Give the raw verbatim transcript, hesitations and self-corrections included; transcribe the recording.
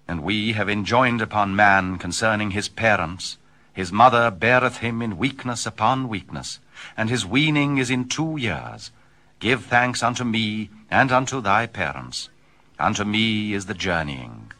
And we have enjoined upon man concerning his parents, his mother beareth him in weakness upon weakness, and his weaning is in two years. Give thanks unto me and unto thy parents. Unto me is the journeying.